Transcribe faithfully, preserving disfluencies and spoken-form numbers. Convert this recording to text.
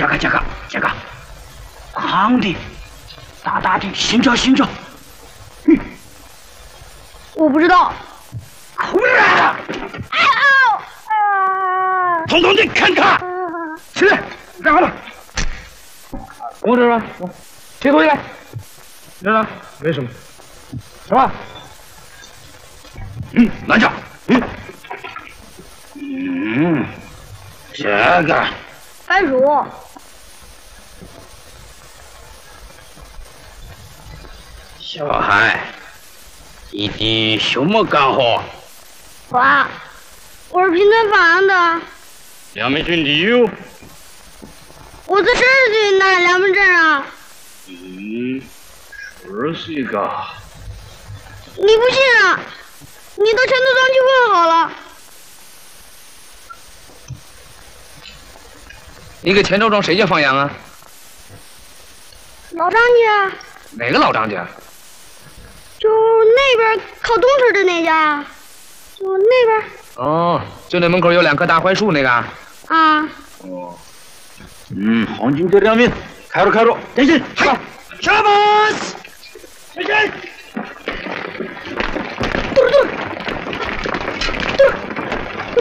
这个这个这个，胖的、大大的，寻找寻找。嗯， 我不知道。 回来了！ 哎呦！啊！ 统统的看看，起来，干啥呢？跟我这儿吧，提东西来。这呢，没什么，是吧？嗯，慢着。嗯。嗯，这个。 番薯。 小孩，弟弟什么干活？ 爸，我是平摊房的。 两枚兄弟有。 我才十二岁，哪两份证啊？ 嗯，十二岁个。 你不信啊？你到前头庄去问好了。 你给前头庄谁家放羊啊？ 老张家。 哪个老张家？ 就那边靠东村的那家，就那边。 哦，就那门口有两棵大槐树那个。 啊。 哦。嗯，黄金这两名，开着开着，前进，嗨，下巴。